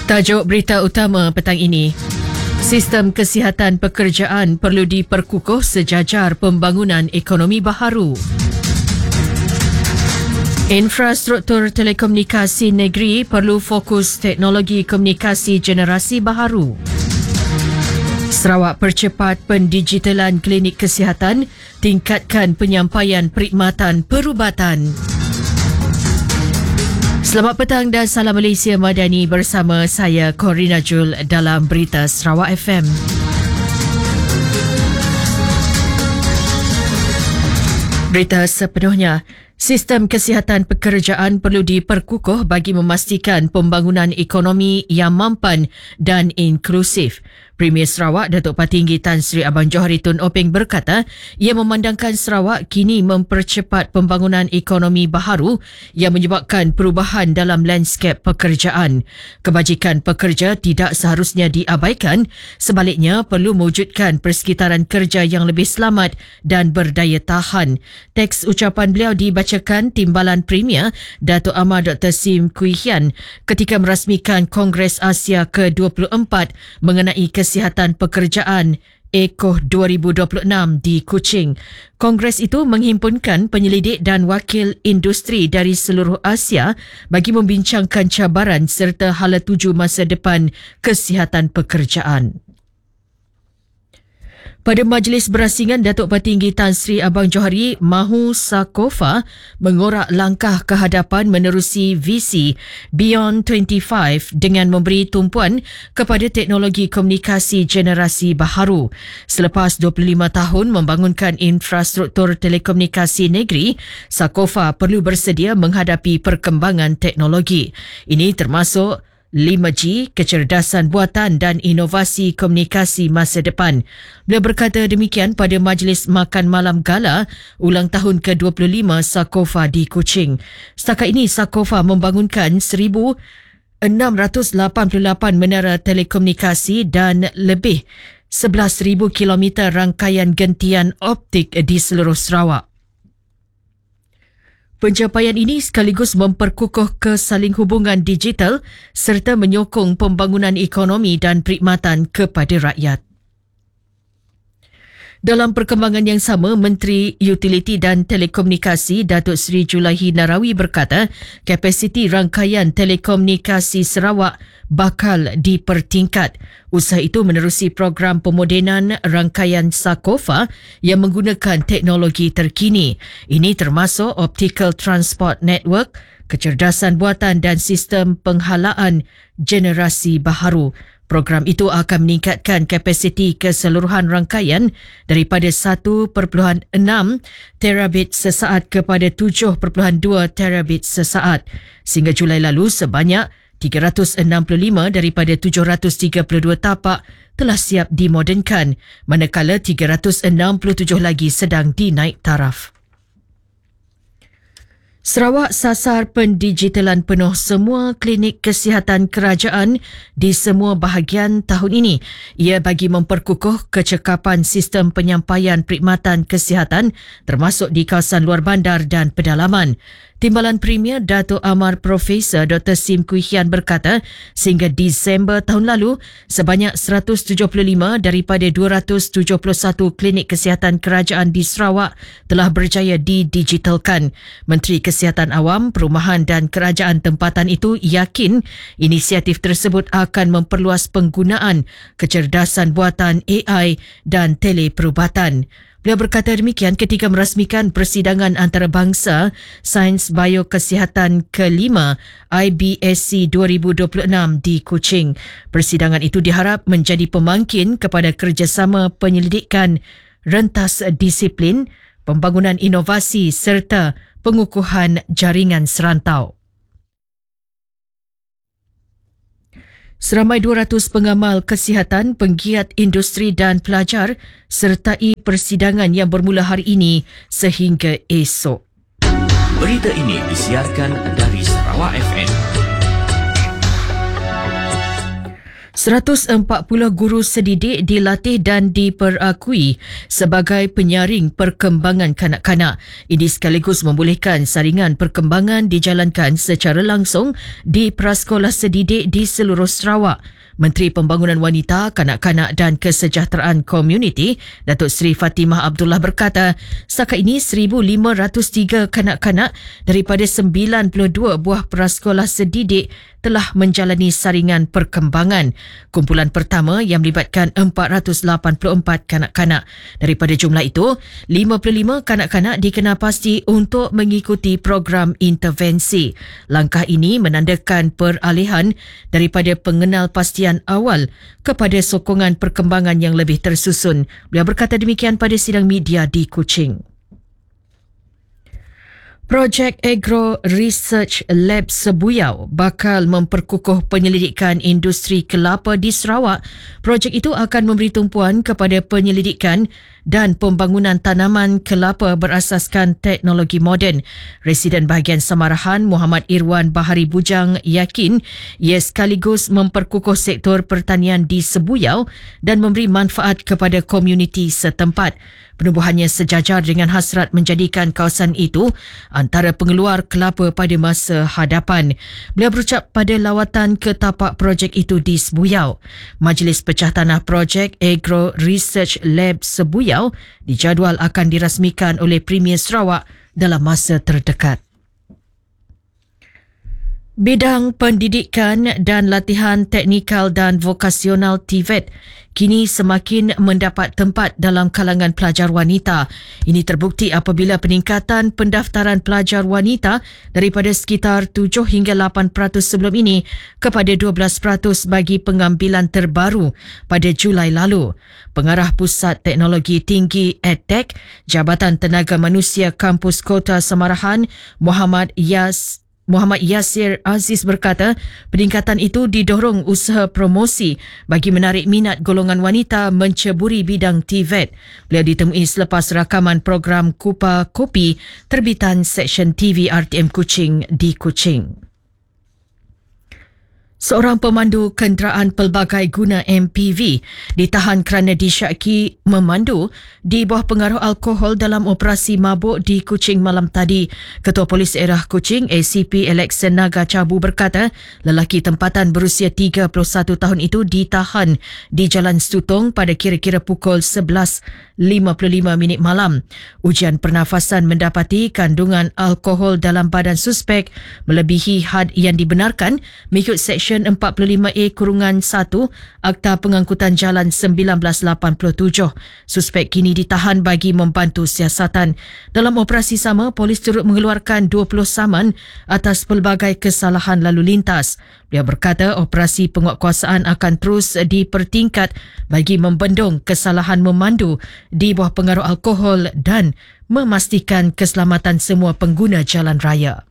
Tajuk berita utama petang ini. Sistem kesihatan pekerjaan perlu diperkukuh sejajar pembangunan ekonomi baharu. Infrastruktur telekomunikasi negeri perlu fokus teknologi komunikasi generasi baharu. Sarawak percepat pendigitalan klinik kesihatan, tingkatkan penyampaian perkhidmatan perubatan. Selamat petang dan salam Malaysia Madani bersama saya Corina Jul dalam Berita Sarawak FM. Berita sepenuhnya. Sistem kesihatan pekerjaan perlu diperkukuh bagi memastikan pembangunan ekonomi yang mampan dan inklusif. Premier Sarawak Datuk Patinggi Tan Sri Abang Johari Tun Openg berkata, ia memandangkan Sarawak kini mempercepat pembangunan ekonomi baharu yang menyebabkan perubahan dalam lanskap pekerjaan. Kebajikan pekerja tidak seharusnya diabaikan, sebaliknya perlu mewujudkan persekitaran kerja yang lebih selamat dan berdaya tahan. Teks ucapan beliau dibacakan Timbalan Premier Datuk Amar Dr. Sim Kui Hian ketika merasmikan Kongres Asia ke-24 mengenai kesihatan pekerjaan ECOH 2026 di Kuching. Kongres itu menghimpunkan penyelidik dan wakil industri dari seluruh Asia bagi membincangkan cabaran serta hala tuju masa depan kesihatan pekerjaan. Pada majlis berasingan, Datuk Patinggi Tan Sri Abang Johari mahu Sakofa mengorak langkah ke hadapan menerusi visi Beyond 25 dengan memberi tumpuan kepada teknologi komunikasi generasi baharu. Selepas 25 tahun membangunkan infrastruktur telekomunikasi negeri, Sakofa perlu bersedia menghadapi perkembangan teknologi. Ini termasuk 5G, kecerdasan buatan dan inovasi komunikasi masa depan. Beliau berkata demikian pada majlis makan malam gala ulang tahun ke-25 Sakofa di Kuching. Setakat ini Sakofa membangunkan 1,688 menara telekomunikasi dan lebih 11,000 kilometer rangkaian gentian optik di seluruh Sarawak. Pencapaian ini sekaligus memperkukuh kesalinghubungan digital serta menyokong pembangunan ekonomi dan perkhidmatan kepada rakyat. Dalam perkembangan yang sama, Menteri Utiliti dan Telekomunikasi Datuk Seri Julaihi Narawi berkata, kapasiti rangkaian telekomunikasi Sarawak bakal dipertingkat. Usaha itu menerusi program pemodenan rangkaian Sakofa yang menggunakan teknologi terkini. Ini termasuk Optical Transport Network, kecerdasan buatan dan sistem penghalaan generasi baharu. Program itu akan meningkatkan kapasiti keseluruhan rangkaian daripada 1.6 terabit sesaat kepada 7.2 terabit sesaat. Sehingga Julai lalu, sebanyak 365 daripada 732 tapak telah siap dimodernkan, manakala 367 lagi sedang dinaik taraf. Sarawak sasar pendigitalan penuh semua klinik kesihatan kerajaan di semua bahagian tahun ini. Ia bagi memperkukuh kecekapan sistem penyampaian perkhidmatan kesihatan termasuk di kawasan luar bandar dan pedalaman. Timbalan Premier Datuk Amar Profesor Dr. Sim Kui Hian berkata, sehingga Disember tahun lalu, sebanyak 175 daripada 271 klinik kesihatan kerajaan di Sarawak telah berjaya didigitalkan. Menteri Kesihatan Awam, Perumahan dan Kerajaan tempatan itu yakin inisiatif tersebut akan memperluas penggunaan kecerdasan buatan AI dan teleperubatan. Beliau berkata demikian ketika merasmikan persidangan antarabangsa Sains Biokesihatan ke-5 IBSC 2026 di Kuching. Persidangan itu diharap menjadi pemangkin kepada kerjasama penyelidikan rentas disiplin, pembangunan inovasi serta pengukuhan jaringan serantau. Seramai 200 pengamal kesihatan, penggiat industri dan pelajar sertai persidangan yang bermula hari ini sehingga esok. Berita ini disiarkan dari Sarawak FM. 140 guru sedidik dilatih dan diperakui sebagai penyaring perkembangan kanak-kanak. Ini sekaligus membolehkan saringan perkembangan dijalankan secara langsung di prasekolah sedidik di seluruh Sarawak. Menteri Pembangunan Wanita, Kanak-Kanak dan Kesejahteraan Komuniti, Datuk Seri Fatimah Abdullah berkata, setakat ini 1,503 kanak-kanak daripada 92 buah prasekolah sedidik telah menjalani saringan perkembangan. Kumpulan pertama yang melibatkan 484 kanak-kanak. Daripada jumlah itu, 55 kanak-kanak dikenal pasti untuk mengikuti program intervensi. Langkah ini menandakan peralihan daripada pengenalpastian awal kepada sokongan perkembangan yang lebih tersusun. Beliau berkata demikian pada sidang media di Kuching. Projek Agro Research Lab Sebuyau bakal memperkukuh penyelidikan industri kelapa di Sarawak. Projek itu akan memberi tumpuan kepada penyelidikan dan pembangunan tanaman kelapa berasaskan teknologi moden. Residen bahagian Samarahan Muhammad Irwan Bahari Bujang yakin ia sekaligus memperkukuh sektor pertanian di Sebuyau dan memberi manfaat kepada komuniti setempat. Penubuhannya sejajar dengan hasrat menjadikan kawasan itu antara pengeluar kelapa pada masa hadapan. Beliau berucap pada lawatan ke tapak projek itu di Sebuyau. Majlis Pecah Tanah Projek Agro Research Lab Sebuyau dijadual akan dirasmikan oleh Premier Sarawak dalam masa terdekat. Bidang pendidikan dan latihan teknikal dan vokasional TVET kini semakin mendapat tempat dalam kalangan pelajar wanita. Ini terbukti apabila peningkatan pendaftaran pelajar wanita daripada sekitar 7 hingga 8% sebelum ini kepada 12% bagi pengambilan terbaru pada Julai lalu. Pengarah Pusat Teknologi Tinggi EdTech, Jabatan Tenaga Manusia Kampus Kota Samarahan, Muhammad Yasir Aziz berkata, peningkatan itu didorong usaha promosi bagi menarik minat golongan wanita menceburi bidang TVET. Beliau ditemui selepas rakaman program Kupa Kopi terbitan Seksyen TV RTM Kuching di Kuching. Seorang pemandu kenderaan pelbagai guna MPV ditahan kerana disyaki memandu di bawah pengaruh alkohol dalam operasi mabuk di Kuching malam tadi. Ketua Polis Daerah Kuching, ACP Alexan Naga Cabu berkata, lelaki tempatan berusia 31 tahun itu ditahan di Jalan Stutong pada kira-kira pukul 11.55 malam. Ujian pernafasan mendapati kandungan alkohol dalam badan suspek melebihi had yang dibenarkan mengikut Seksyen 45A-1 Akta Pengangkutan Jalan 1987. Suspek kini ditahan bagi membantu siasatan. Dalam operasi sama, polis turut mengeluarkan 20 saman atas pelbagai kesalahan lalu lintas. Dia berkata operasi penguatkuasaan akan terus dipertingkat bagi membendung kesalahan memandu di bawah pengaruh alkohol dan memastikan keselamatan semua pengguna jalan raya.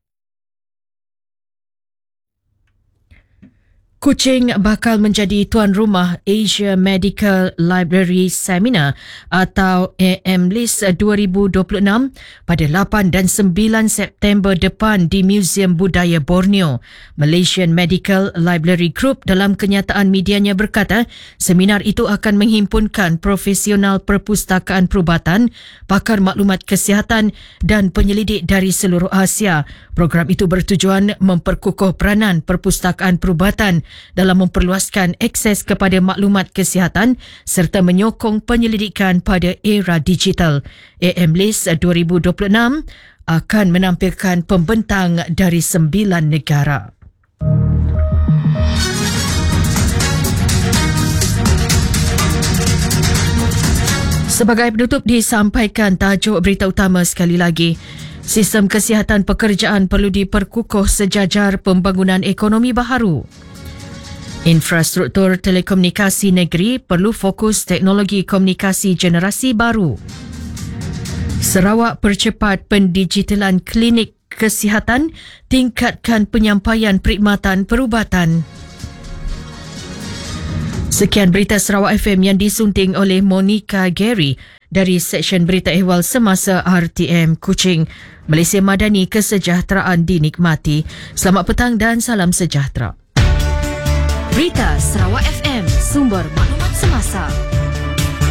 Kuching bakal menjadi tuan rumah Asia Medical Library Seminar atau AMLIS 2026 pada 8 dan 9 September depan di Museum Budaya Borneo. Malaysian Medical Library Group dalam kenyataan medianya berkata, seminar itu akan menghimpunkan profesional perpustakaan perubatan, pakar maklumat kesihatan dan penyelidik dari seluruh Asia. Program itu bertujuan memperkukuh peranan perpustakaan perubatan dalam memperluaskan akses kepada maklumat kesihatan serta menyokong penyelidikan pada era digital. AMLIS 2026 akan menampilkan pembentang dari 9 negara. Sebagai penutup disampaikan tajuk berita utama sekali lagi. Sistem kesihatan pekerjaan perlu diperkukuh sejajar pembangunan ekonomi baharu. Infrastruktur telekomunikasi negeri perlu fokus teknologi komunikasi generasi baru. Sarawak percepat pendigitalan klinik kesihatan, tingkatkan penyampaian perkhidmatan perubatan. Sekian berita Sarawak FM yang disunting oleh Monica Gary dari Seksyen Berita Ehwal Semasa RTM Kuching. Malaysia Madani, kesejahteraan dinikmati. Selamat petang dan salam sejahtera. Berita Sarawak FM, sumber maklumat semasa.